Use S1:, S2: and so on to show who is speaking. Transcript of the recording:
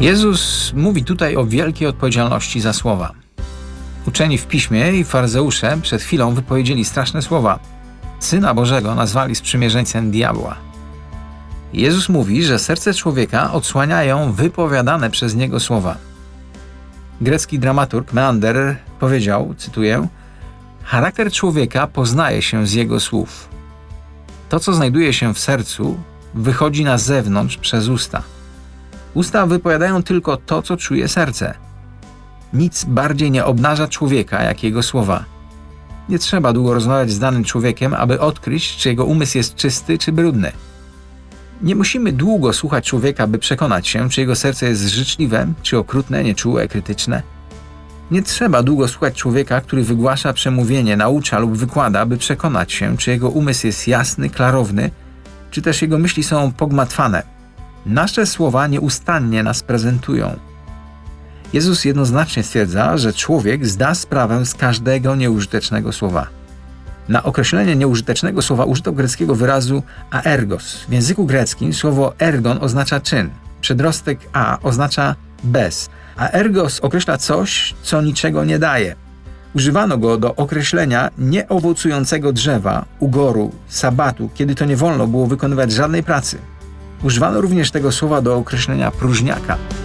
S1: Jezus mówi tutaj o wielkiej odpowiedzialności za słowa. Uczeni w piśmie i faryzeusze przed chwilą wypowiedzieli straszne słowa. Syna Bożego nazwali sprzymierzeńcem diabła. Jezus mówi, że serce człowieka odsłaniają wypowiadane przez niego słowa. Grecki dramaturg Meander powiedział, cytuję: charakter człowieka poznaje się z jego słów. To, co znajduje się w sercu, wychodzi na zewnątrz przez usta. Usta wypowiadają tylko to, co czuje serce. Nic bardziej nie obnaża człowieka, jak jego słowa. Nie trzeba długo rozmawiać z danym człowiekiem, aby odkryć, czy jego umysł jest czysty, czy brudny. Nie musimy długo słuchać człowieka, by przekonać się, czy jego serce jest życzliwe, czy okrutne, nieczułe, krytyczne. Nie trzeba długo słuchać człowieka, który wygłasza przemówienie, naucza lub wykłada, by przekonać się, czy jego umysł jest jasny, klarowny, czy też jego myśli są pogmatwane. Nasze słowa nieustannie nas prezentują. Jezus jednoznacznie stwierdza, że człowiek zda sprawę z każdego nieużytecznego słowa. Na określenie nieużytecznego słowa użyto greckiego wyrazu aergos. W języku greckim słowo ergon oznacza czyn. Przedrostek a oznacza bez, a ergos określa coś, co niczego nie daje. Używano go do określenia nieowocującego drzewa, ugoru, sabatu, kiedy to nie wolno było wykonywać żadnej pracy. Używano również tego słowa do określenia próżniaka.